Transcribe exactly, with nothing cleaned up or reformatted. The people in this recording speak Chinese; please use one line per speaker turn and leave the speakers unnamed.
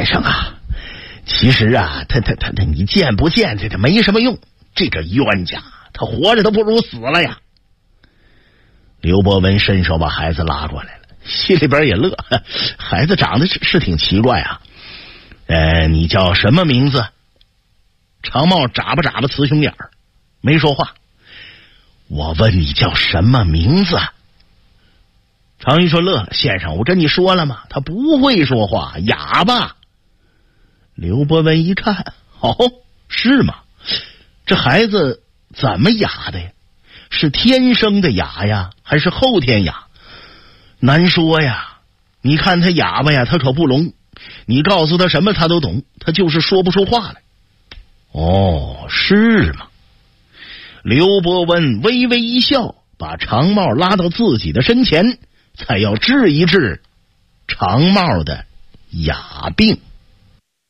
生啊，其实啊，他他他他，你见不见他他没什么用，这个冤家，他活着都不如死了呀。刘伯温伸手把孩子拉过来了，心里边也乐，孩子长得是是挺奇怪啊。呃，你叫什么名字？长帽眨巴眨巴雌雄眼儿，没说话。我问你叫什么名字？常玉顺乐了，先生，我跟你说了吗？他不会说话，哑巴。刘伯温一看，哦，是吗？这孩子怎么哑的呀？是天生的哑呀，还是后天哑？难说呀。你看他哑巴呀，他可不聋。你告诉他什么他都懂，他就是说不出话来。哦，是吗？刘伯温微微一笑，把长帽拉到自己的身前，才要治一治长帽的哑病。